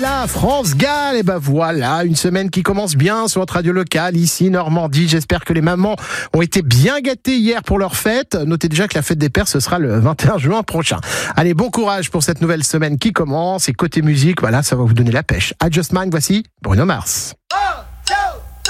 là, France-Galles, et ben voilà, une semaine qui commence bien sur votre radio locale, ici Normandie. J'espère que les mamans ont été bien gâtées hier pour leur fête. Notez déjà que la fête des pères, ce sera le 21 juin prochain. Allez, bon courage pour cette nouvelle semaine qui commence. Et côté musique, voilà, ça va vous donner la pêche. I Just Mine, voici Bruno Mars.